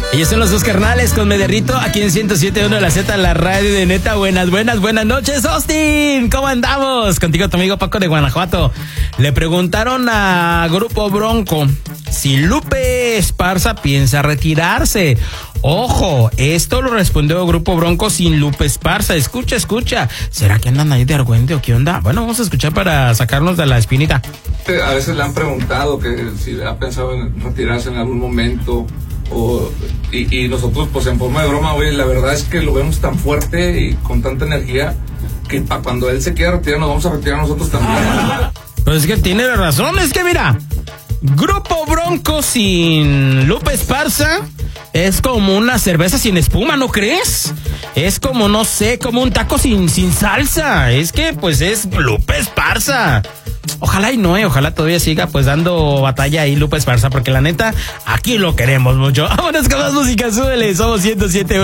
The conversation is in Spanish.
Ellos son los dos carnales con Me Derrito, aquí en 107.1 de la Z, la radio de Neta. Buenas noches, Austin. ¿Cómo andamos? Contigo tu amigo Paco de Guanajuato. Le preguntaron a Grupo Bronco si Lupe Esparza piensa retirarse. Ojo, esto lo respondió Grupo Bronco sin Lupe Esparza. Escucha. ¿Será que andan ahí de argüente o qué onda? Bueno, vamos a escuchar para sacarnos de la espinita. A veces le han preguntado que si ha pensado en retirarse en algún momento. Y nosotros, pues en forma de broma, güey, la verdad es que lo vemos tan fuerte y con tanta energía que para cuando él se quiera retirar, nos vamos a retirar nosotros también. Pues es que tiene razón, es que mira, Grupo Bronco sin Lupe Esparza es como una cerveza sin espuma, ¿no crees? Es como, no sé, como un taco sin salsa. Es que, pues, es Lupe Esparza. Ojalá y no, ojalá todavía siga pues dando batalla ahí Lupe Esparza, porque la neta, aquí lo queremos mucho. Vámonos con más música, súbele, somos 107.